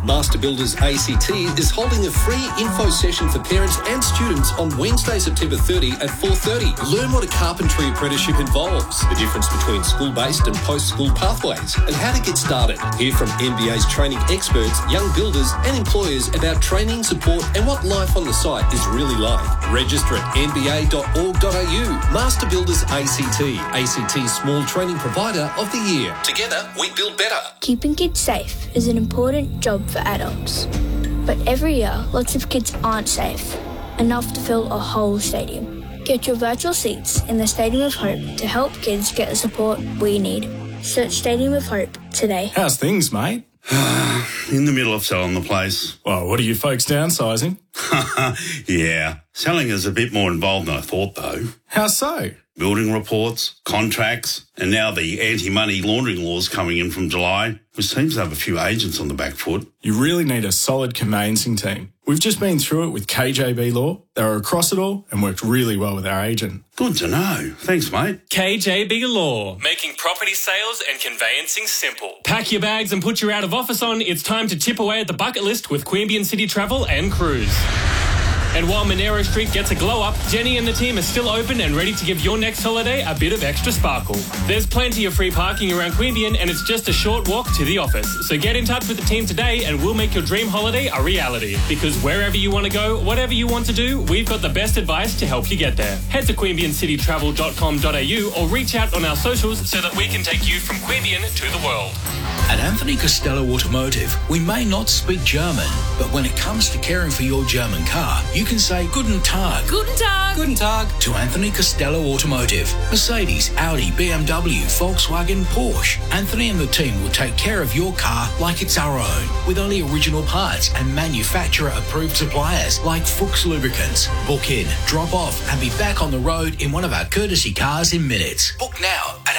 Master Builders ACT is holding a free info session for parents and students on Wednesday, September 30 at 4:30. Learn what a carpentry apprenticeship involves, the difference between school-based and post-school pathways, and how to get started. Hear from MBA's training experts, young builders and employers about training, support and what life on the site is really like. Register at nba.org.au. Master Builders ACT's Small Training Provider of the Year. Together, we build better. Keeping kids safe is an important job for adults. But every year, lots of kids aren't safe, enough to fill a whole stadium. Get your virtual seats in the Stadium of Hope to help kids get the support we need. Search Stadium of Hope today. How's things, mate? In the middle of selling the place. Well, what are you folks downsizing? Yeah, selling is a bit more involved than I thought, though. How so? Building reports, contracts, and now the anti-money laundering laws coming in from July, which seems to have a few agents on the back foot. You really need a solid conveyancing team. We've just been through it with KJB Law. They were across it all and worked really well with our agent. Good to know. Thanks, mate. KJB Law, making property sales and conveyancing simple. Pack your bags and put your out of office on. It's time to tip away at the bucket list with Queanbeyan City Travel and Cruise. And while Monero Street gets a glow up, Jenny and the team are still open and ready to give your next holiday a bit of extra sparkle. There's plenty of free parking around Queanbeyan and it's just a short walk to the office. So get in touch with the team today and we'll make your dream holiday a reality. Because wherever you want to go, whatever you want to do, we've got the best advice to help you get there. Head to queanbeyancitytravel.com.au or reach out on our socials so that we can take you from Queanbeyan to the world. At Anthony Costello Automotive, we may not speak German, but when it comes to caring for your German car, you can say Guten Tag. Guten Tag. Guten Tag to Anthony Costello Automotive. Mercedes, Audi, BMW, Volkswagen, Porsche. Anthony and the team will take care of your car like it's our own, with only original parts and manufacturer-approved suppliers like Fuchs Lubricants. Book in, drop off, and be back on the road in one of our courtesy cars in minutes. Book now at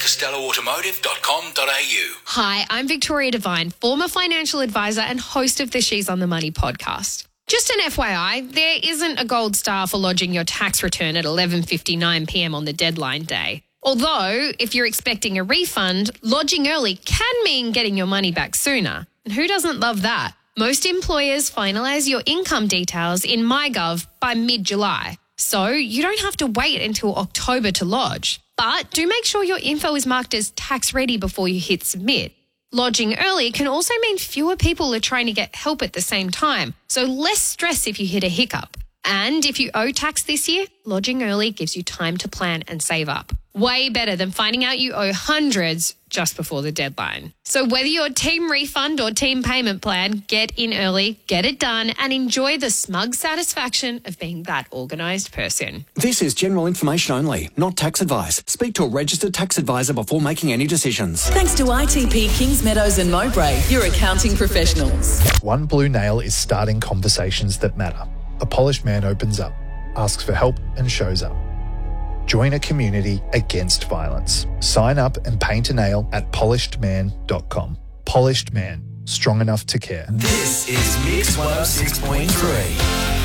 anthonycostelloautomotive.com.au. Hi, I'm Victoria Devine, former financial advisor and host of the She's on the Money podcast. Just an FYI, there isn't a gold star for lodging your tax return at 11:59 p.m. on the deadline day. Although, if you're expecting a refund, lodging early can mean getting your money back sooner. And who doesn't love that? Most employers finalise your income details in MyGov by mid-July, so you don't have to wait until October to lodge. But do make sure your info is marked as tax ready before you hit submit. Lodging early can also mean fewer people are trying to get help at the same time, so less stress if you hit a hiccup. And if you owe tax this year, lodging early gives you time to plan and save up. Way better than finding out you owe hundreds just before the deadline. So whether you're team refund or team payment plan, get in early, get it done, and enjoy the smug satisfaction of being that organised person. This is general information only, not tax advice. Speak to a registered tax advisor before making any decisions. Thanks to ITP Kings Meadows and Mowbray, your accounting professionals. One Blue Nail is starting conversations that matter. A polished man opens up, asks for help and shows up. Join a community against violence. Sign up and paint a nail at polishedman.com. Polished Man, strong enough to care. This is Mix 106.3.